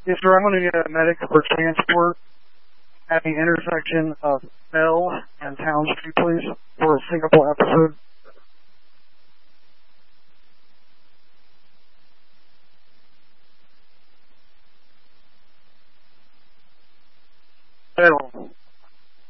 Yes, sir, I'm going to need a medic for transport at the intersection of Bell and Town Street, please, for a Singapore episode.